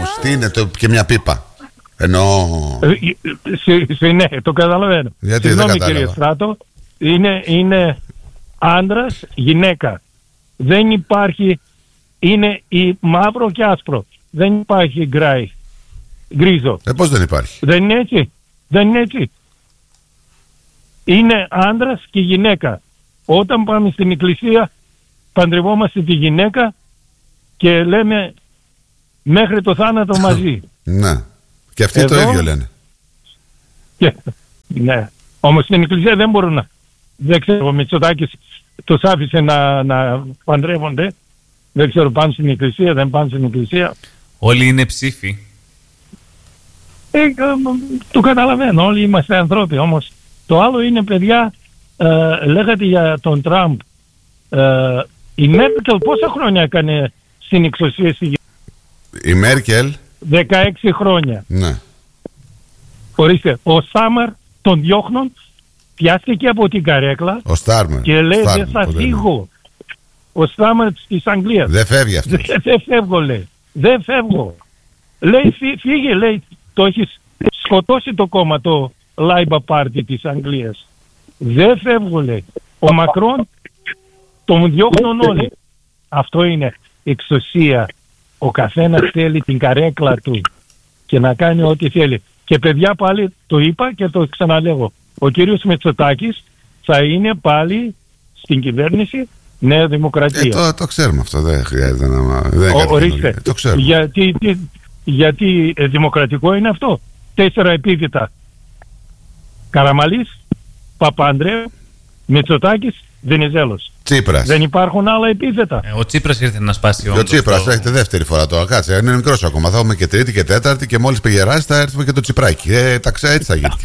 όμως, τι είναι και μια πίπα? Εννοώ... Ναι, το καταλαβαίνω. Γιατί συγγνώμη κύριε Στράτο, είναι άντρας, γυναίκα. Δεν υπάρχει, είναι μαύρο και άσπρο. Δεν υπάρχει γκρίζο. Πώς δεν υπάρχει? Δεν είναι έτσι. Δεν είναι έτσι. Είναι άντρας και γυναίκα. Όταν πάμε στην εκκλησία παντρευόμαστε τη γυναίκα και λέμε μέχρι το θάνατο μαζί. Ναι. Και αυτοί εδώ, το ίδιο λένε. Ναι. Όμως στην εκκλησία δεν μπορούν να... Δεν ξέρω, ο Μητσοτάκης τους άφησε να παντρεύονται. Δεν ξέρω, πάνε στην εκκλησία, δεν πάνε στην εκκλησία. Όλοι είναι ψήφοι. Το καταλαβαίνω, όλοι είμαστε ανθρώποι. Όμως το άλλο είναι, παιδιά, λέγατε για τον Τραμπ. Η Μέρκελ πόσα χρόνια έκανε στην εξουσία? Η Μέρκελ 16 χρόνια. Ναι. Ορίστε, ο Στάμαρ τον διώχνουν, πιάστηκε από την καρέκλα. Ο Στάρμερ. Και λέει δεν θα φύγω. Ο Στάμαρ της Αγγλίας. Δεν φεύγει αυτός. Δεν φεύγω, λέει. Δεν φεύγω. Λέει φύγε, λέει, το έχεις σκοτώσει το κόμμα, το Labour Party της Αγγλίας. Δεν φεύγω, λέει. Ο Μακρόν τον διώχνουν όλοι. Αυτό είναι εξουσία. Ο καθένας θέλει την καρέκλα του και να κάνει ό,τι θέλει. Και παιδιά, πάλι το είπα και το ξαναλέγω. Ο κύριος Μητσοτάκης θα είναι πάλι στην κυβέρνηση Νέα Δημοκρατία. Το ξέρουμε αυτό, δεν χρειάζεται να... Ορίστε, το ξέρουμε. Γιατί δημοκρατικό είναι αυτό. 4 επίθετα. Καραμαλής, Παπανδρέου, Μητσοτάκης, Βενιζέλος. Τσίπρας. Δεν υπάρχουν άλλα επίθετα. Ο Τσίπρας ήρθε να σπάσει ο Τσίπρας έρχεται δεύτερη φορά τώρα. Κάτσε, είναι μικρός ακόμα. Θα έχουμε και τρίτη και τέταρτη και μόλις πηγεράσει θα έρθουμε και το Τσιπράκι. Έτσι θα γίνει.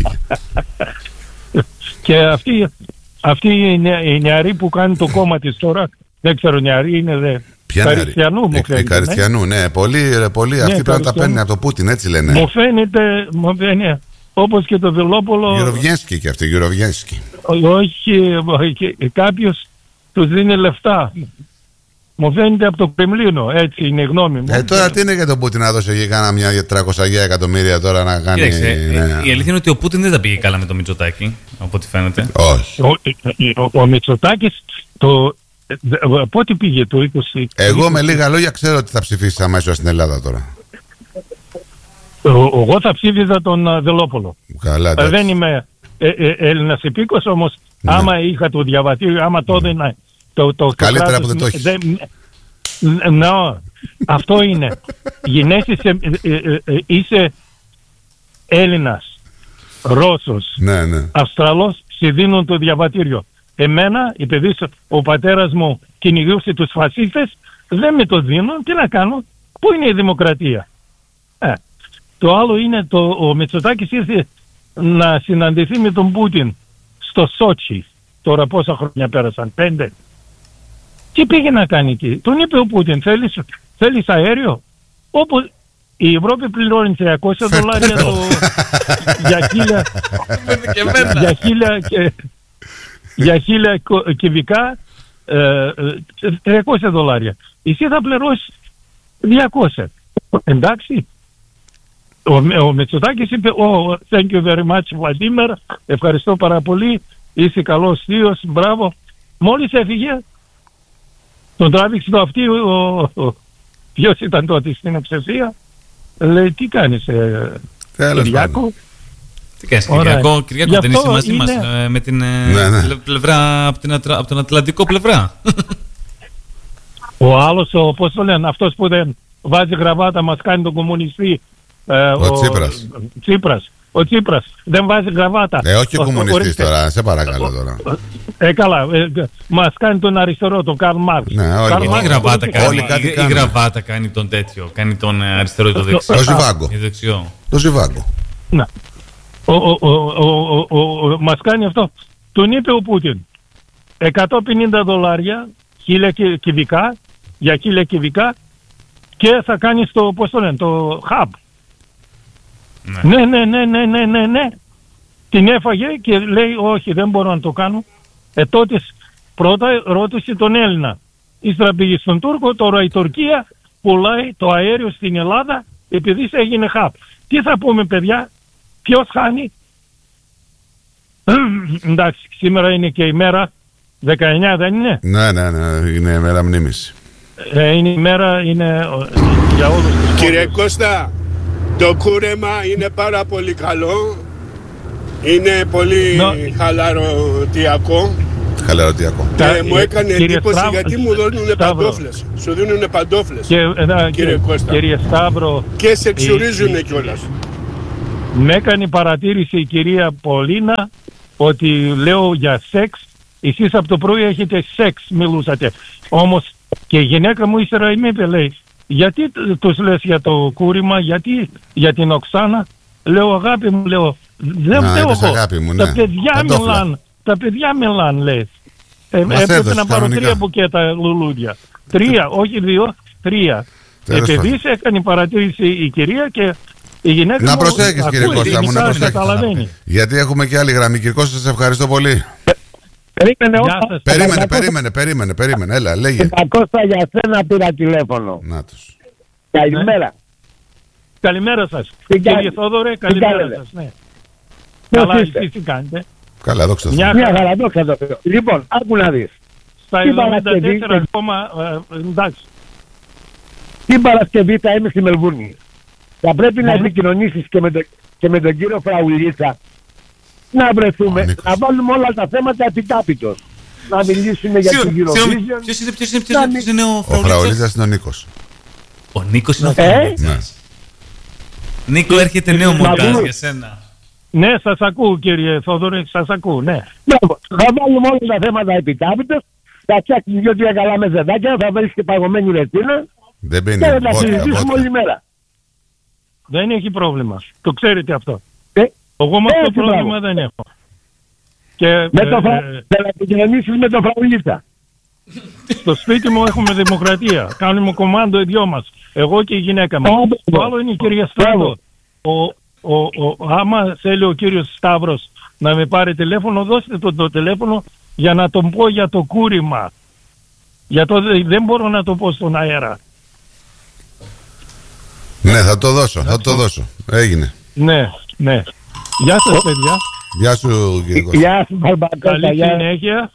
Και αυτή η νεαρή που κάνει το κόμμα της τώρα, δεν ξέρω, νεαρή είναι Καριστιανού μου φαίνεται. Καριστιανού, ναι. Πολύ αυτή πρέπει να τα παίρνει από το Πούτιν, έτσι λένε. Μου φαίνεται όπως και το Βελόπουλο. Γεροβιένσκι και αυτή, Γεροβιένσκι. Όχι, κάποιος τους δίνει λεφτά. Μου φαίνεται από το Κρεμλίνο, έτσι είναι η γνώμη μου. Τώρα τι είναι για τον Πούτιν να δώσει εκεί κάνα μια 300 εκατομμύρια τώρα να κάνει. Η αλήθεια είναι ότι ο Πούτιν δεν τα πήγε καλά με το Μητσοτάκη, από ό,τι φαίνεται. Όχι. Ο Μητσοτάκης πότε πήγε το 20? Εγώ με λίγα λόγια ξέρω ότι θα ψηφίσει αμέσως στην Ελλάδα τώρα. Εγώ θα ψήφιζα τον Βελόπουλο. Καλά, δεν είμαι Έλληνας υπήκος, όμως άμα είχα το διαβατήριο, άμα το έδινα καλύτερα που δεν το έχεις. Αυτό είναι. Γυναίκες, είσαι Έλληνας, Ρώσος, Αυστραλός, σε δίνουν το διαβατήριο. Εμένα, επειδή ο πατέρας μου κυνηγούσε τους φασίστες, δεν με το δίνουν. Τι να κάνω? Πού είναι η δημοκρατία? Το άλλο είναι ο Μητσοτάκης ήρθε να συναντηθεί με τον Πούτιν στο Σότσι. Τώρα πόσα χρόνια πέρασαν? 5. Τι πήγε να κάνει εκεί? Τον είπε ο Πούτιν, θέλεις αέριο? Όπου η Ευρώπη πληρώνει $300 για 1000 κυβικά, $300. Εσύ θα πληρώσεις 200. Εντάξει. Ο Μητσοτάκης είπε thank you very much Vladimir, ευχαριστώ πάρα πολύ, είσαι καλός θείος, μπράβο. Μόλις έφυγε τον τράβηξε το αυτί ποιος ήταν τότε στην εξουσία, λέει τι κάνεις Κυριάκο? Τι κάνεις Κυριάκο, δεν είσαι μαζί μας με την πλευρά, από τον Ατλαντικό πλευρά? Ο άλλος, πώς το λένε, αυτός που δεν βάζει γραβάτα, μας κάνει τον κομμουνιστή. Ο Τσίπρας δεν βάζει γραβάτα. Όχι ο κομμουνιστής τώρα, σε παρακαλώ τώρα. Καλά, μας κάνει τον αριστερό, τον Καρλ Μάρξ. Η γραβάτα κάνει τον τέτοιο, κάνει τον αριστερό ή τον δεξιό. Το Ζιβάγκο. Μας κάνει αυτό. Τον είπε ο Πούτιν. $150 1000 κυβικά, για 1000 κυβικά, και θα κάνεις το, πώς το λένε, το hub. Ναι. Την έφαγε και λέει όχι, δεν μπορώ να το κάνω. Τότε πρώτα ρώτησε τον Έλληνα. Ύστερα πήγε στον Τούρκο, τώρα η Τουρκία πουλάει το αέριο στην Ελλάδα επειδή έγινε χαπ. Τι θα πούμε, παιδιά, ποιος χάνει? Εντάξει, σήμερα είναι και η μέρα 19, δεν είναι? Ναι, είναι η μέρα μνήμης. Είναι η μέρα, είναι για όλους τους. Κύριε Κώστα, το κούρεμα είναι πάρα πολύ καλό. Είναι πολύ χαλαρωτιακό. Μου έκανε εντύπωση γιατί μου δίνουν παντόφλες. Σου δίνουν παντόφλες, κύριε Κώστα. Κύριε Σταύρο. Και σε εξουρίζουν κιόλας. Με έκανε παρατήρηση η κυρία Πολίνα ότι λέω για σεξ. Εσείς από το πρωί έχετε σεξ, μιλούσατε. Όμως και η γυναίκα μου ύστερα με είπε, λέει, γιατί τους λες για το κούρημα, γιατί για την Οξάνα? Λέω, αγάπη μου, λέω, δεν φταίω εγώ. Τα παιδιά μιλάνε, λέει. Έπρεπε να πάρω 3 μπουκέτα λουλούδια. 3, όχι 2, 3. Επειδή σε έκανε παρατήρηση η κυρία και η γυναίκα να προσέχεις, κύριε Κώστα μου, να προσέχεις. Γιατί έχουμε και άλλη γραμμή. Κύριε Κώστα, σας ευχαριστώ πολύ. Περίμενε. Έλα, λέγε. Κώστα, για σένα πήρα τηλέφωνο. Να τους. Καλημέρα. Καλημέρα σας. Κύριε Θόδωρε, καλημέρα σας. Καλά, εσείς τι κάνετε? Καλά, δόξα τω Θεώ. Μια χαρά, δόξα τω Θεώ. Λοιπόν, άκου να δεις. Στα 74 ακόμα, εντάξει. Την Παρασκευή θα είμαι στη Μελβούρνη. Θα πρέπει να επικοινωνήσεις και με τον κύριο Φραουλίτσα να βρεθούμε, να βάλουμε όλα τα θέματα επιτάπητος. Να μιλήσουμε για την Eurovision. Ποιος είναι ο Φραουλίτσας? Ο Φραουλίτσας είναι ο Νίκος. Ο Νίκος είναι ο Φραουλίτσας. Νίκο, έρχεται νέο μοντάζ για σένα. Ναι, σας ακούω, κύριε Θόδωρε, σας ακούω, ναι. Θα βάλουμε όλα τα θέματα επιτάπητος, θα φτιάξουμε 2-3 καλά μεζεδάκια, θα βρεις και παγωμένη ρετσίνα και θα τα συζητήσουμε όλη μέρα. Δεν έχει πρόβλημα. Το ξέρετε αυτό. Εγώ όμως το πρόβλημα δεν έχω. Θα επικοινωνήσεις με τον Φραουλίτσα. Στο σπίτι μου έχουμε δημοκρατία. Κάνουμε κομμάντο οι δυο μας. Εγώ και η γυναίκα μου. Το άλλο είναι η κυρία Σταύρο. Άμα θέλει ο κύριος Σταύρος να με πάρει τηλέφωνο, δώστε το τηλέφωνο για να τον πω για το κούρημα. Δεν μπορώ να το πω στον αέρα. Ναι, θα το δώσω. Έγινε. Ναι. Γεια σας, παιδιά. Γεια σου, κύριε Κώστα. Γεια σου, Μπαρμπακώτα. Καλή συνέχεια.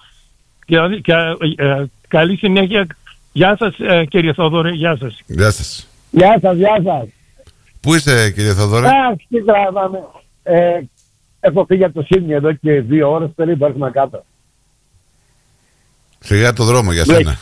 Καλή συνέχεια. Γεια σας, κύριε Θόδωρε. Γεια σας. Γεια σας. Πού είσαι, κύριε Θόδωρε? Τι τραβάμε. Έχω φύγει από το Σίδνεϊ εδώ και 2 ώρες περίπου, έρχομαι κάτω. Σιγά το δρόμο για σένα.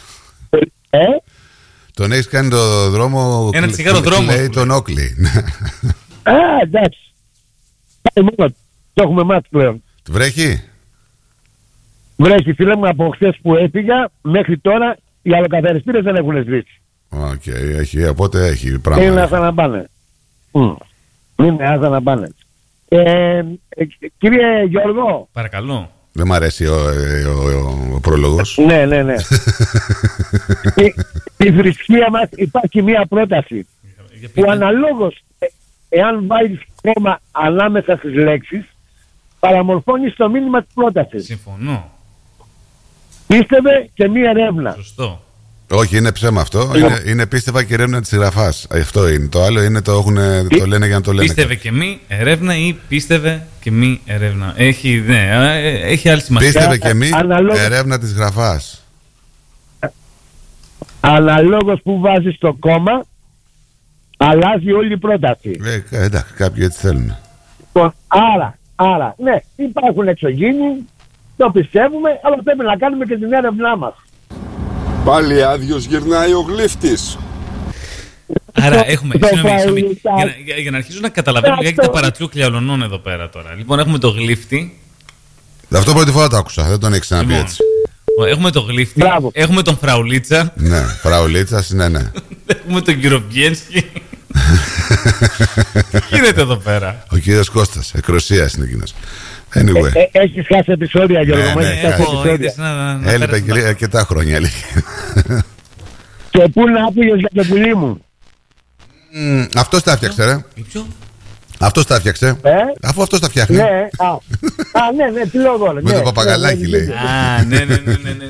Τον έχεις κάνει το δρόμο. Ένα τσιγάρο δρόμο. Λέει τον Όκλι. Εντάξει. Το έχουμε μάθει πλέον. Βρέχει. Βρέχει, φίλε μου, από χθες που έφυγα μέχρι τώρα οι αλλοκαθαριστήρες δεν έχουν σβήσει. Οκ, οπότε έχει πράγμα. Είναι άστα να πάνε. Κύριε Γιώργο. Παρακαλώ. Δεν μ' αρέσει ο πρόλογος. Ναι. Στη θρησκεία μας υπάρχει μία πρόταση που αναλόγως εάν βάλεις κόμμα ανάμεσα στις λέξεις παραμορφώνεις το μήνυμα της πρότασης. Συμφωνώ. Πίστευε και μία ερεύνα. Σωστό. Όχι, είναι ψέμα αυτό. Είναι πίστευα και ερεύνα της γραφάς. Αυτό είναι. Το άλλο είναι το λένε για να το λένε. Πίστευε και μη ερεύνα ή πίστευε και μη ερεύνα. Έχει άλλη σημασία. Πίστευε και μη ερεύνα της γραφάς. Αναλόγως που βάζεις το κόμμα αλλάζει όλη η πρόταση. Εντάξει, κάποιοι έτσι θέλουν. Άρα, ναι, υπάρχουν εξωγήινοι, το πιστεύουμε, αλλά πρέπει να κάνουμε και την έρευνά μας. Πάλι άδειος γυρνάει ο γλύφτης. Άρα έχουμε. Για να αρχίσω να καταλαβαίνω γιατί τα παρατσούκλια ολονών εδώ πέρα τώρα. Λοιπόν, έχουμε το γλύφτη. Αυτό πρώτη φορά το άκουσα, δεν τον έχεις ξαναπεί έτσι. Έχουμε το γλύφτη. Έχουμε τον Φραουλίτσα. Ναι, Φραουλίτσας, ναι. Έχουμε τον Γιουροβιένσκι. Τι γίνεται εδώ πέρα? Ο κύριος Κώστας, εκροσίας είναι εκείνος. Anyway. Έχεις χάσει επεισόδια, Γιώργο μου. Έλειπε αρκετά χρόνια. Και πού να πήγες για το πουλί μου? Αυτός τα έφτιαξε, ρε. Αυτός τα έφτιαξε. Αφού αυτός τα φτιάχνει. Ναι, τι λέω εγώ. Με το παπαγαλάκι λέει. Ναι.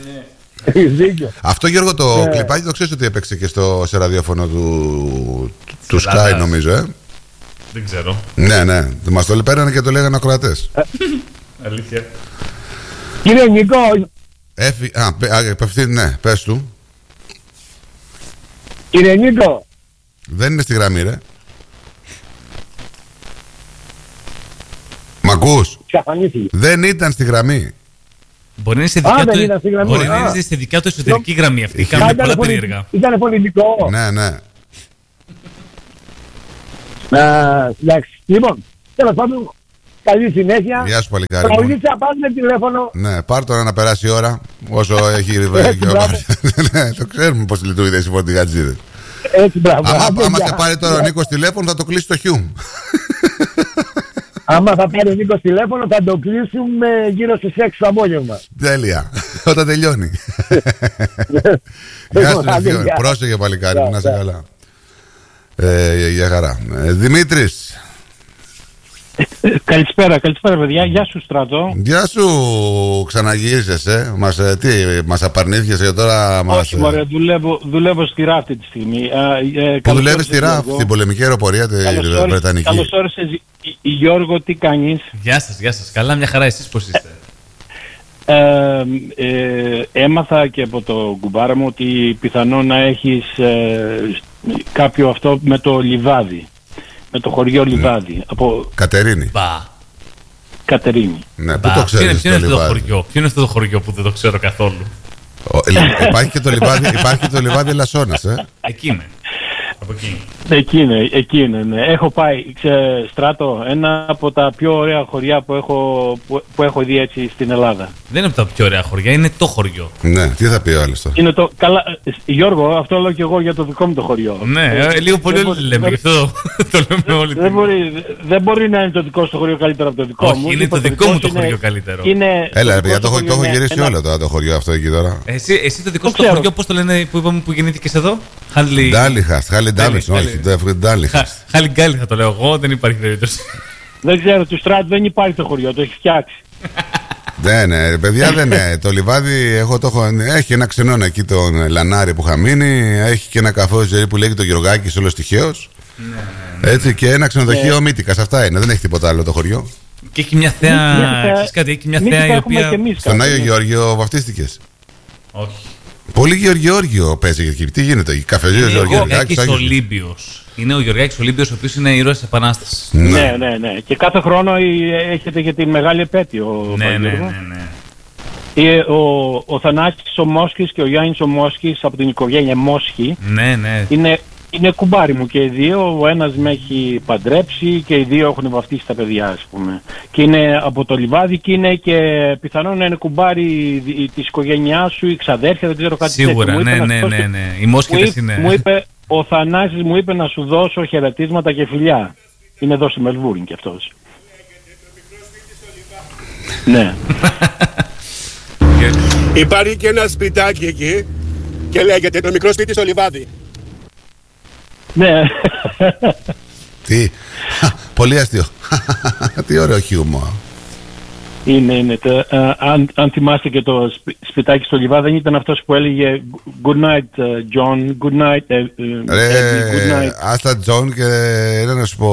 Αυτό, Γιώργο, το κλιπάκι το ξέρεις ότι έπαιξε και σε ραδιόφωνο Του Sky νομίζω, Δεν ξέρω. Ναι. Μας το παίρνανε και το λέγανε ακροατές. Αλήθεια. Κύριε Νικό. Ναι, πες του. Κύριε Νίκο. Δεν είναι στη γραμμή, ρε. Μ' ακούς? Δεν ήταν στη γραμμή. Μπορεί να είναι στη δικιά του εσωτερική γραμμή αυτή. Κάνουν πολλά περίεργα. Ήταν πολιτικό. Ναι. Εντάξει. Λοιπόν, τέλος πάντων, καλή συνέχεια. Γεια σου, παλικάρι. Παουλίτσα, πάρτε τηλέφωνο. Ναι, πάρ' τώρα να περάσει η ώρα. Όσο έχει ριβέλει. Ναι, το ξέρουμε πώς λειτουργεί η φορτηγατζίδες. Έτσι, μπράβο. Άμα σε πάρει τώρα ο Νίκος τηλέφωνο, θα το κλείσει το Χιούμ. Άμα θα πάρει ο Νίκος τηλέφωνο, θα το κλείσουμε γύρω στις 6 το απόγευμα. Τέλεια. Όταν τελειώνει. Γεια σου, Φιλιώνη. Πρόσεχε, παλικάρι μου, να είσαι καλά. Για χαρά. Δημήτρης. Καλησπέρα παιδιά. Γεια σου, Στρατό. Γεια σου, ξαναγύρισες, μας απαρνήθηκες και τώρα μας... Όχι, μωρέ, δουλεύω στη ΡΑΦ αυτή τη στιγμή. Που δουλεύεις στη ΡΑΦ, στην πολεμική αεροπορία τη Βρετανική. Καλώς όρισες, Γιώργο, τι κάνεις? Γεια σας, καλά, μια χαρά, εσείς πώς είστε? Έμαθα και από το κουμπάρα μου ότι πιθανόν να έχεις κάποιο αυτό με το Λιβάδι. Με το χωριό Λιβάδι. Από... Κατερίνη. Κατερίνη. Ναι, πού το ξέρεις ποιο είναι αυτό το χωριό που δεν το ξέρω καθόλου? Υπάρχει και το Λιβάδι Λασσόνας, Εκεί είναι. Από εκεί είναι, ναι. Έχω πάει, Στράτο, ένα από τα πιο ωραία χωριά που έχω δει έτσι στην Ελλάδα. Δεν είναι από τα πιο ωραία χωριά, είναι το χωριό. Ναι, τι θα πει ο άλλος τώρα? Είναι το, καλά, Γιώργο, αυτό λέω και εγώ για το δικό μου το χωριό. Ναι, λίγο πολύ όλοι λέμε, γι' αυτό το λέμε όλοι. Δεν μπορεί να είναι το δικό σου χωριό καλύτερο από το δικό μου. Όχι, είναι το δικό μου το χωριό καλύτερο. Έλα, παιδιά, το έχω γυρίσει όλο το χωριό αυτό εκεί τώρα. Εσύ το δικό σου το χωριό, πώς το λένε που είπαμε που γεννήθηκες εδώ? Χάλι θα το λέω εγώ, δεν υπάρχει περίπτωση. Δεν ξέρω, του Στράτ δεν υπάρχει το χωριό, το έχει φτιάξει. Ναι, παιδιά, δεν είναι. Το Λιβάδι έχει ένα ξενώνα εκεί, τον Λανάρι που είχα μείνει. Έχει και ένα καφέ που λέγεται το Γεωργάκης, όλος τυχαίος. Έτσι, και ένα ξενοδοχείο Μύτικας. Αυτά είναι, δεν έχει τίποτα άλλο το χωριό. Και έχει μια θέα η οποία. Στον Άγιο Γεώργιο βαφτίστηκες? Όχι. Πολύ Γεωργιόργιο παίζει εκεί. Τι γίνεται εκεί? Καφεζίος Γεωργιάκης. Ολύμπιος. Είναι ο Γεωργιάκης Ολύμπιος, ο οποίος είναι ήρωας της Επανάστασης. Ναι. Και κάθε χρόνο έχετε και την μεγάλη επέτειο. Ναι. Ο Θανάσης ο Μόσχης και ο Γιάννης ο Μόσχης από την οικογένεια Μόσχη. Ναι. Είναι κουμπάρι μου και οι δύο. Ο ένας με έχει παντρέψει και οι δύο έχουν βαφτίσει τα παιδιά, ας πούμε. Και είναι από το Λιβάδι και είναι και πιθανόν να είναι κουμπάρι της οικογένειάς σου ή ξαδέρφια, δεν ξέρω κάτι τέτοιο. Σίγουρα, ναι. Οι Μόσχητες είναι. Ο Θανάσης μου είπε να σου δώσω χαιρετίσματα και φιλιά. Είναι εδώ στη Μελβούρνη κι αυτός. Ναι. Υπάρχει και ένα σπιτάκι εκεί και λέγεται το μικρό σπίτι στο Λιβάδι. Ναι. Τι, πολύ αστείο. Τι ωραίο χιούμορ. Είναι. Αν θυμάστε και το σπιτάκι στο Λιβάδι, δεν ήταν αυτός που έλεγε Good night John, good night Eddie, good night. Άστα John, και έλα να σου πω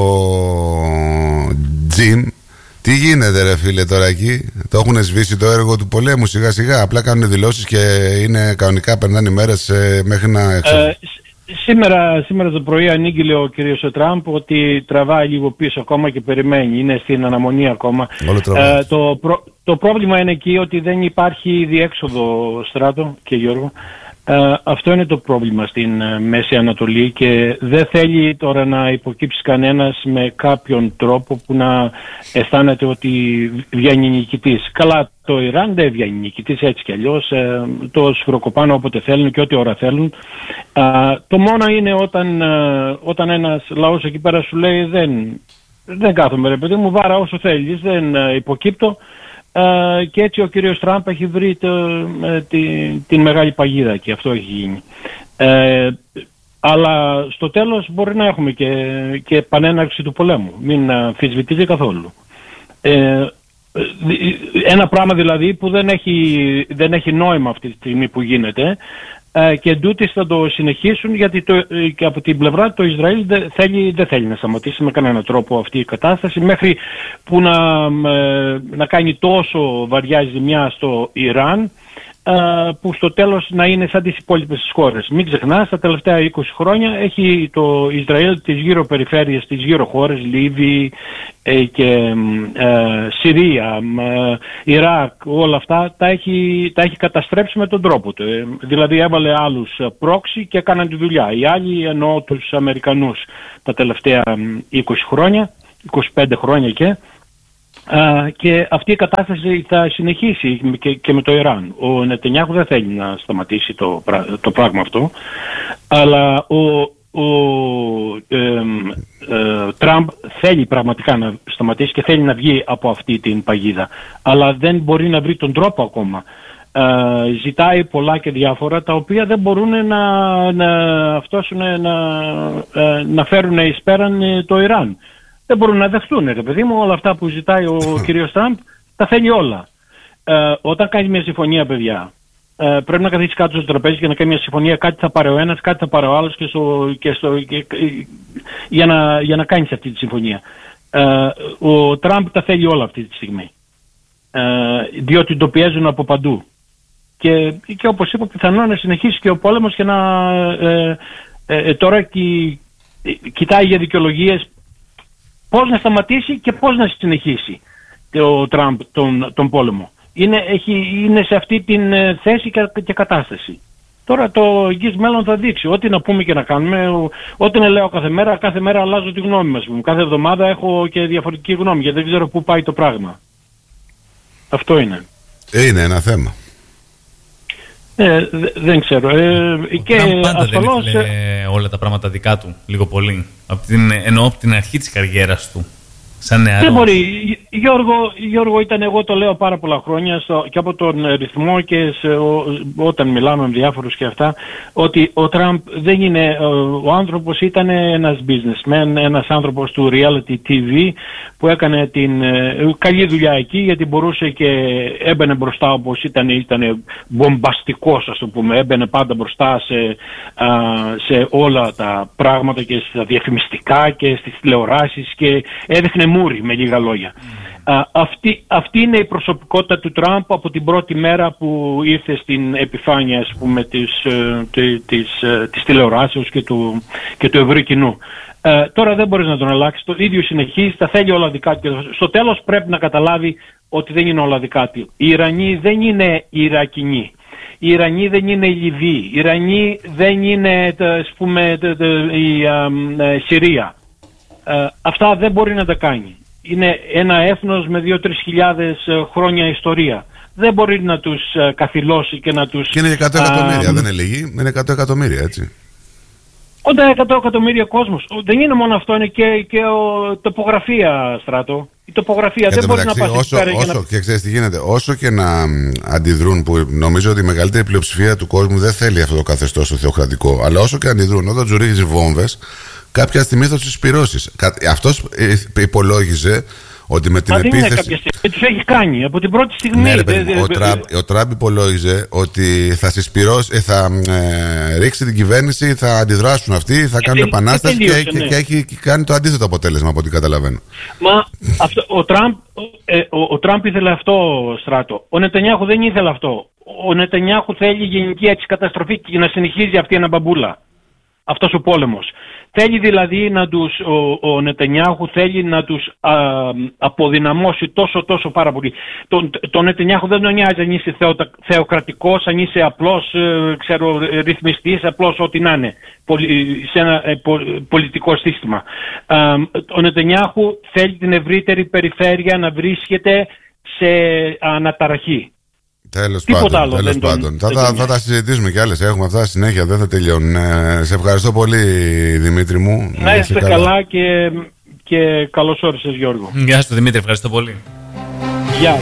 Jim, τι γίνεται ρε φίλε τώρα εκεί? Το έχουν σβήσει το έργο του πολέμου σιγά σιγά? Απλά κάνουν δηλώσεις και είναι κανονικά, περνάνε ημέρες μέχρι να Σήμερα το πρωί ανήγγειλε ο κ. Τραμπ ότι τραβάει λίγο πίσω ακόμα και περιμένει. Είναι στην αναμονή ακόμα. Το πρόβλημα είναι εκεί ότι δεν υπάρχει διέξοδο, Στράτο και Γιώργο. Αυτό είναι το πρόβλημα στην Μέση Ανατολή και δεν θέλει τώρα να υποκύψει κανένας με κάποιον τρόπο που να αισθάνεται ότι βγαίνει νικητής. Καλά, το Ιράν δεν βγαίνει νικητής έτσι κι αλλιώς, το σφυροκοπάνε όποτε θέλουν και ό,τι ώρα θέλουν. Το μόνο είναι όταν ένας λαός εκεί πέρα σου λέει δεν κάθομαι ρε παιδί μου, βάρα όσο θέλεις, δεν υποκύπτω. Και έτσι ο κύριος Τραμπ έχει βρει την μεγάλη παγίδα και αυτό έχει γίνει. Αλλά στο τέλος μπορεί να έχουμε και επανέναρξη του πολέμου. Μην αμφισβητείτε καθόλου. Ένα πράγμα δηλαδή που δεν έχει νόημα αυτή τη στιγμή που γίνεται. και εντούτοις θα το συνεχίσουν, γιατί και από την πλευρά το Ισραήλ δεν θέλει να σταματήσει με κανέναν τρόπο αυτή η κατάσταση, μέχρι που να κάνει τόσο βαριά ζημιά στο Ιράν, που στο τέλος να είναι σαν τις υπόλοιπες χώρες. Μην ξεχνάς, τα τελευταία 20 χρόνια έχει το Ισραήλ τις γύρω περιφέρειες, τις γύρω χώρες, Λίβη και Συρία, Ιράκ, όλα αυτά τα έχει καταστρέψει με τον τρόπο του. Δηλαδή έβαλε άλλους πρόξι και έκαναν τη δουλειά. Οι άλλοι, εννοώ τους Αμερικανούς, τα τελευταία 20 χρόνια, 25 χρόνια και αυτή η κατάσταση θα συνεχίσει και με το Ιράν. Ο Νετανιάχου δεν θέλει να σταματήσει το πράγμα αυτό, αλλά ο Τραμπ θέλει πραγματικά να σταματήσει και θέλει να βγει από αυτή την παγίδα, αλλά δεν μπορεί να βρει τον τρόπο ακόμα. Ζητάει πολλά και διάφορα, τα οποία δεν μπορούν να φέρουν εις πέραν το Ιράν. Δεν μπορούν να δεχτούν, ρε παιδί μου, όλα αυτά που ζητάει ο κύριος Τραμπ, τα θέλει όλα. Όταν κάνει μια συμφωνία, παιδιά, πρέπει να καθίσει κάτω στο τραπέζι και να κάνει μια συμφωνία. Κάτι θα πάρει ο ένας, κάτι θα πάρει ο άλλος για να κάνεις αυτή τη συμφωνία. Ο Τραμπ τα θέλει όλα αυτή τη στιγμή, διότι το πιέζουν από παντού. Και όπως είπα, πιθανόν να συνεχίσει και ο πόλεμος και τώρα κοιτάει για δικαιολογίες πώς να σταματήσει και πώς να συνεχίσει ο Τραμπ τον πόλεμο. Είναι σε αυτή την θέση και κατάσταση. Τώρα το εγγύς μέλλον θα δείξει. Ό,τι να πούμε και να κάνουμε, ό,τι να λέω κάθε μέρα αλλάζω τη γνώμη μας. Κάθε εβδομάδα έχω και διαφορετική γνώμη, γιατί δεν ξέρω πού πάει το πράγμα. Αυτό είναι. Είναι ένα θέμα. Δεν ξέρω. Και πάντα δεν ήθελε όλα τα πράγματα δικά του, λίγο πολύ. Εννοώ από την αρχή της καριέρας του. Δεν μπορεί. Γιώργο, εγώ το λέω πάρα πολλά χρόνια και από τον ρυθμό και όταν μιλάμε με διάφορους και αυτά, ότι ο Τραμπ δεν είναι, ο άνθρωπος ήταν ένας businessman, ένας άνθρωπος του reality TV που έκανε την καλή δουλειά εκεί, γιατί μπορούσε και έμπαινε μπροστά, όπως ήταν μπομπαστικός, ας το πούμε, έμπαινε πάντα μπροστά σε όλα τα πράγματα και στα διαφημιστικά και στις τηλεοράσεις και έδειχνε μούρι, με λίγα λόγια. Αυτή είναι η προσωπικότητα του Τραμπ από την πρώτη μέρα που ήρθε στην επιφάνεια, ας πούμε, της τηλεοράσεως και του ευρύ κοινού. Τώρα δεν μπορείς να τον αλλάξεις, το ίδιο συνεχίζει, τα θέλει όλα δικά του. Στο τέλος πρέπει να καταλάβει ότι δεν είναι όλα δικά του. Οι Ιρανοί δεν είναι οι Ιρακινοί. Οι Ιρανοί δεν είναι οι Λιβύοι. Οι Ιρανοί δεν είναι, ας πούμε, η Συρία. Αυτά δεν μπορεί να τα κάνει. Είναι ένα έθνος με 2-3 χιλιάδες χρόνια ιστορία. Δεν μπορεί να τους καθυλώσει και να τους... Και είναι 100 εκατομμύρια, δεν είναι λίγοι, είναι 100 εκατομμύρια, έτσι. Όταν 100 εκατομμύρια κόσμος, δεν είναι μόνο αυτό, είναι και τοπογραφία, Στράτο. Η τοπογραφία δεν μπορεί να πας και ξέρεις τι γίνεται, όσο και να αντιδρούν, που νομίζω ότι η μεγαλύτερη πλειοψηφία του κόσμου δεν θέλει αυτό το καθεστώς το θεοκρατικό, αλλά όσο και αντιδρούν, όταν του ρίχνεις βόμβες, κάποια στιγμή θα τους συσπυρώσεις. Αυτός υπολόγιζε ότι με την επίθεση... Κάποια στιγμή τους έχει κάνει από την πρώτη στιγμή. Ναι, ο Τραμπ υπολόγιζε ότι θα συσπυρώσει, θα ρίξει την κυβέρνηση, θα αντιδράσουν αυτοί, θα κάνουν επανάσταση και έχει κάνει το αντίθετο αποτέλεσμα από ό,τι καταλαβαίνω. Μα ο Τραμπ ήθελε αυτό, Στράτο. Ο Νετανιάχου δεν ήθελε αυτό. Ο Νετανιάχου θέλει γενική έτσι καταστροφή και να συνεχίζει αυτή η αναμπαμπούλα. Αυτός ο πόλεμος. Θέλει δηλαδή ο Νετανιάχου θέλει να τους αποδυναμώσει τόσο πάρα πολύ. Το Νετανιάχου δεν τον νοιάζει αν είσαι θεοκρατικός, αν είσαι απλός ρυθμιστής, απλώς ό,τι να είναι σε ένα πολιτικό σύστημα. Ο Νετανιάχου θέλει την ευρύτερη περιφέρεια να βρίσκεται σε αναταραχή. Τέλος πάντων. Θα τα συζητήσουμε κι άλλες. Έχουμε αυτά συνέχεια, δεν θα τελειώνουν. Σε ευχαριστώ πολύ, Δημήτρη μου. Να είστε καλά και καλώς όρισες, Γιώργο. Γεια σου, Δημήτρη, ευχαριστώ πολύ. Γεια.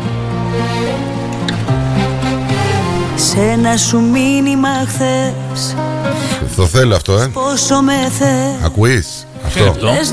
Σε ένα σου μήνυμα χθες, το θέλω αυτό, πόσο με θες. Ακούεις αυτό?